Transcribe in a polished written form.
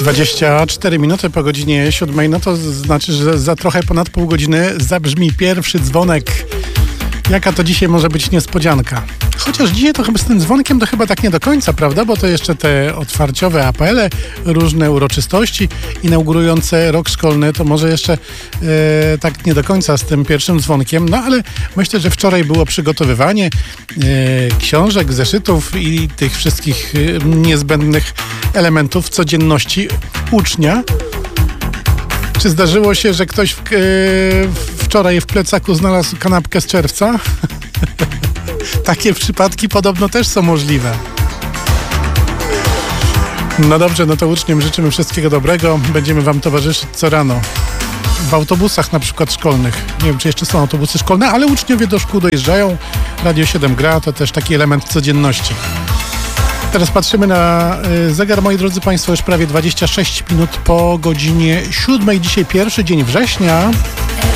24 minuty po godzinie 7, no to znaczy, że za trochę ponad pół godziny zabrzmi pierwszy dzwonek. Jaka to dzisiaj może być niespodzianka? Chociaż dzisiaj to chyba z tym dzwonkiem to chyba tak nie do końca, prawda? Bo to jeszcze te otwarciowe apele, różne uroczystości inaugurujące rok szkolny, to może jeszcze tak nie do końca z tym pierwszym dzwonkiem. No ale myślę, że wczoraj było przygotowywanie książek, zeszytów i tych wszystkich niezbędnych elementów codzienności ucznia. Czy zdarzyło się, że ktoś wczoraj w plecaku znalazł kanapkę z czerwca? Takie przypadki podobno też są możliwe. No dobrze, no to uczniom życzymy wszystkiego dobrego. Będziemy wam towarzyszyć co rano. W autobusach na przykład szkolnych. Nie wiem, czy jeszcze są autobusy szkolne, ale uczniowie do szkół dojeżdżają. Radio 7 gra, to też taki element codzienności. Teraz patrzymy na zegar, moi drodzy Państwo, już prawie 26 minut po godzinie 7. Dzisiaj pierwszy dzień września.